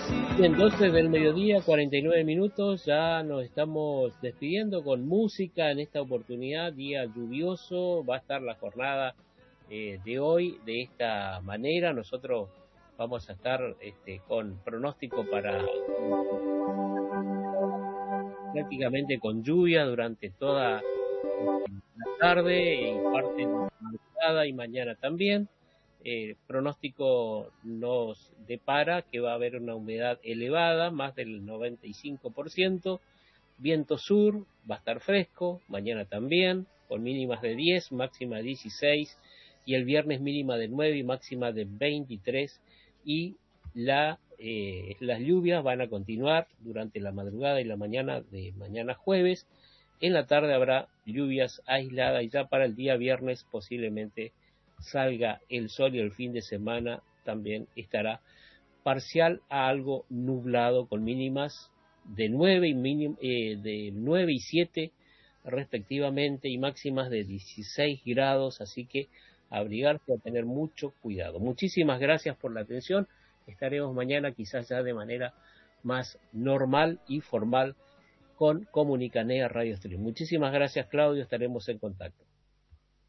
Bien, 12 del mediodía, 49 minutos, ya nos estamos despidiendo con música en esta oportunidad, día lluvioso, va a estar la jornada de hoy de esta manera. Nosotros vamos a estar con pronóstico para prácticamente con lluvia durante toda la tarde y parte de la madrugada y mañana también. Pronóstico nos depara que va a haber una humedad elevada, más del 95%, viento sur, va a estar fresco, mañana también, con mínimas de 10, máxima de 16, y el viernes mínima de 9 y máxima de 23, y las lluvias van a continuar durante la madrugada y la mañana de mañana jueves. En la tarde habrá lluvias aisladas y ya para el día viernes posiblemente salga el sol y el fin de semana también estará parcial a algo nublado con mínimas de 9 de 9 y 7 respectivamente y máximas de 16 grados, así que abrigarse a tener mucho cuidado. Muchísimas gracias por la atención. Estaremos mañana quizás ya de manera más normal y formal con Comunicanea Radio Stream. Muchísimas gracias, Claudio, estaremos en contacto.